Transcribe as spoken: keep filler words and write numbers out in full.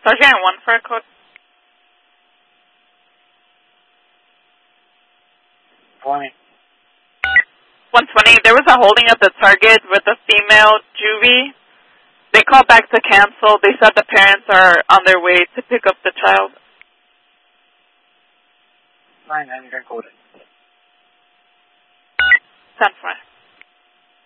Sergeant one for a code. twenty. one twenty, there was a holding at the target with a female juvie. They called back to cancel. They said the parents are on their way to pick up the child. nine hundred code. ten four.